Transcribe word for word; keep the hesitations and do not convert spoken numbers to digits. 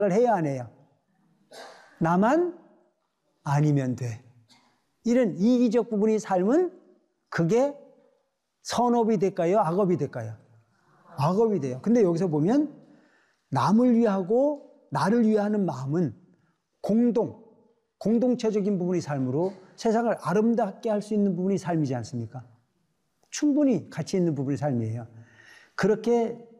해야 안 해요? 나만 아니면 돼. 이런 이기적 부분이 삶은 그게 선업이 될까요? 악업이 될까요? 악업이 돼요. 근데 여기서 보면 남을 위하고 나를 위하는 마음은 공동, 공동체적인 부분이 삶으로 세상을 아름답게 할 수 있는 부분이 삶이지 않습니까? 충분히 가치 있는 부분이 삶이에요. 그렇게